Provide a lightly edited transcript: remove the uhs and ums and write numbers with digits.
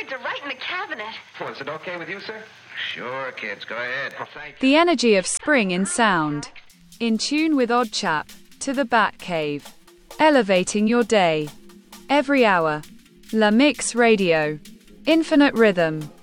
records are right in the cabinet. Well, is it okay with you, sir? Sure, kids, go ahead. Well, thank you. The energy of spring in sound. In tune with Odd Chap to the Batcave. Elevating your day. Every hour. La Mix Radio. Infinite rhythm.